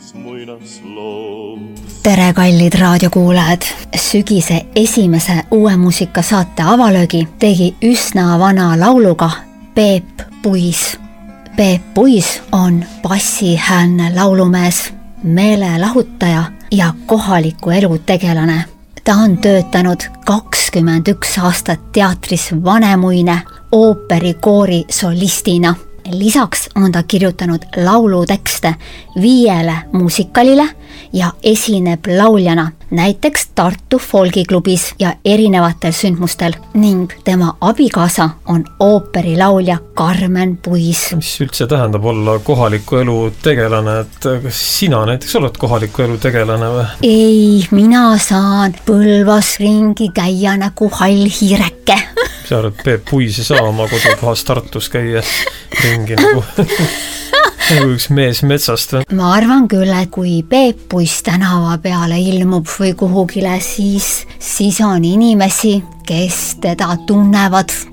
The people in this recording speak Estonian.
Tere kallid raadiokuulajad! Sügise esimese uue muusikasaate avalöögi tegi üsna vana lauluga Peep Puis. Peep Puis on bassihäälne laulumees, meelelahutaja ja kohaliku elu tegelane. Ta on töötanud 21 aastat teatris Vanemuine ooperikoori solistina. Lisaks on ta kirjutanud laulutekste 5 muusikalile ja esineb lauljana näiteks Tartu Folgiklubis ja erinevatel sündmustel ning tema abikaasa on ooperilaulja Karmen Puis. Mis üldse tähendab olla kohaliku elu tegelane, et kas sina näiteks oled kohaliku elu tegelane või? Ei, mina saan Põlvas ringi käia nagu hall hiireke. Sa arvad, Peep Puis ei saa oma kodukohas Tartus käia ringi nagu üks mees metsast või? Ma arvan küll, et kui Peep Puis tänava peale ilmub või kuhugile, siis on inimesi, kes teda tunnevad